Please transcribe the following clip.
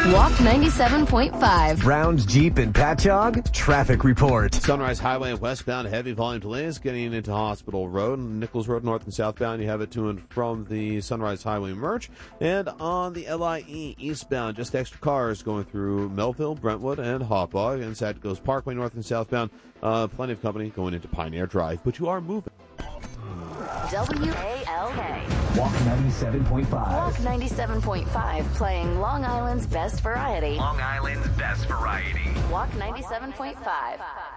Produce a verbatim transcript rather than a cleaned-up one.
Walk ninety-seven point five. Browns, Jeep, and Patchogue, traffic report. Sunrise Highway westbound, heavy volume delays getting into Hospital Road. Nichols Road north and southbound, you have it to and from the Sunrise Highway merge. And on the L I E eastbound, just extra cars going through Melville, Brentwood, and Hauppauge. And Sad Goes Parkway north and southbound, uh, plenty of company going into Pioneer Drive. But you are moving. W A L K. Walk ninety-seven point five. Walk ninety-seven point five, playing Long Island's best variety. Long Island's best variety. Walk ninety-seven point five.